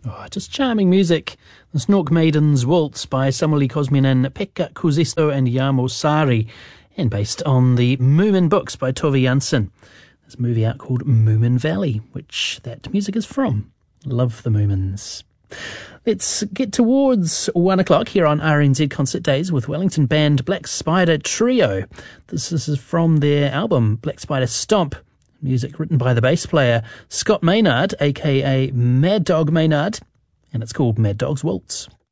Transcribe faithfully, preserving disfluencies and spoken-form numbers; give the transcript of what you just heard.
Oh, just charming music. The Snork Maidens Waltz by Samuli Kosminen, Pekka Kuusisto and Jarmo Saari, and based on the Moomin books by Tove Jansson. There's a movie out called Moomin Valley, which that music is from. Love the Moomins. Let's get towards one o'clock here on R N Z Concert Days with Wellington band Black Spider Trio. This is from their album Black Spider Stomp. Music written by the bass player Scott Maynard, aka Mad Dog Maynard, and it's called Mad Dog's Waltz.